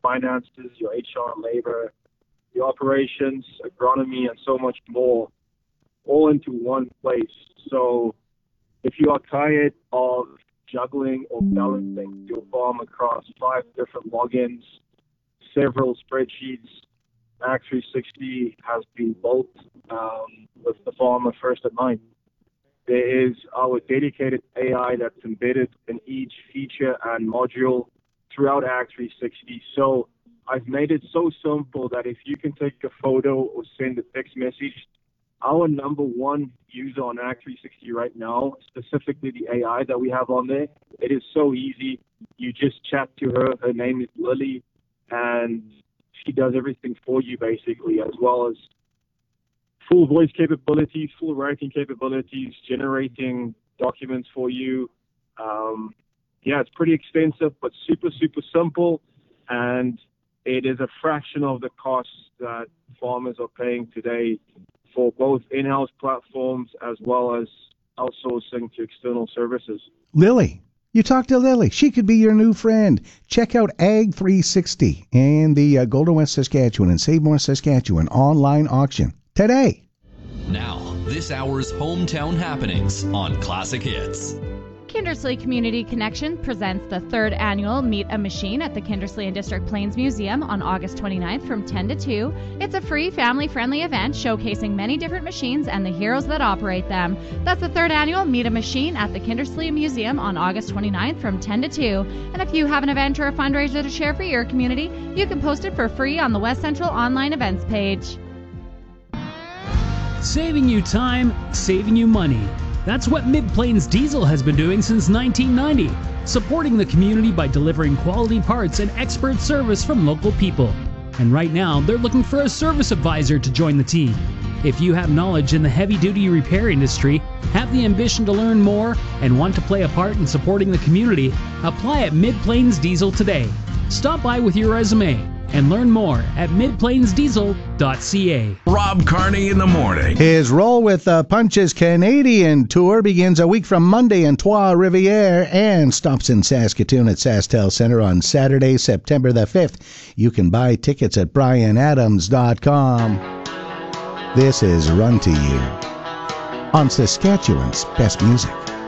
finances, your HR and labor, your operations, agronomy, and so much more, all into one place. So if you are tired of juggling or balancing your farm across 5 different logins, several spreadsheets, Act 360 has been built with the farmer first in mind. There is our dedicated AI that's embedded in each feature and module throughout Act 360. So I've made it so simple that if you can take a photo or send a text message, our number one user on Act 360 right now, specifically the AI that we have on there, it is so easy. You just chat to her. Her name is Lily, and she does everything for you basically, as well as full voice capabilities, full writing capabilities, generating documents for you. It's pretty extensive, but super, super simple. And it is a fraction of the cost that farmers are paying today for both in-house platforms as well as outsourcing to external services. Lily. You talk to Lily. She could be your new friend. Check out Ag 360 and the Golden West Saskatchewan and Save More Saskatchewan online auction today. Now, this hour's hometown happenings on Classic Hits. Kindersley Community Connection presents the 3rd annual Meet a Machine at the Kindersley and District Plains Museum on August 29th from 10 to 2. It's a free, family-friendly event showcasing many different machines and the heroes that operate them. That's the 3rd annual Meet a Machine at the Kindersley Museum on August 29th from 10 to 2. And if you have an event or a fundraiser to share for your community, you can post it for free on the West Central online events page. Saving you time, saving you money. That's what Mid-Plains Diesel has been doing since 1990, supporting the community by delivering quality parts and expert service from local people. And right now, they're looking for a service advisor to join the team. If you have knowledge in the heavy-duty repair industry, have the ambition to learn more, and want to play a part in supporting the community, apply at Mid-Plains Diesel today. Stop by with your resume and learn more at midplainsdiesel.ca. Rob Carney in the morning. His Roll with Punches Canadian tour begins a week from Monday in Trois-Rivières and stops in Saskatoon at SaskTel Centre on Saturday, September the 5th. You can buy tickets at brianadams.com. This is Run to You on Saskatchewan's Best Music.